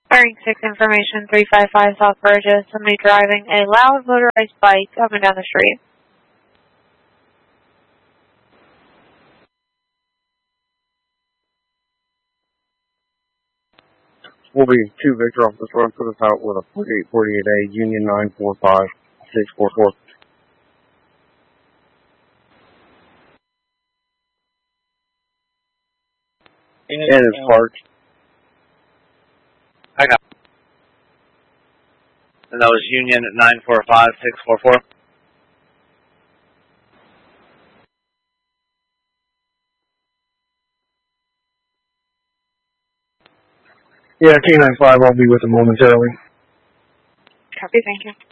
Bearing 6 information 355 South Burgess. Somebody driving a loud motorized bike up and down the street. We'll be 2 Victor off this road. Put us out with a 4848A Union 945-644. And it's parked. I got it. And that was Union 945-644. Yeah, K95, I'll be with him momentarily. Copy, thank you.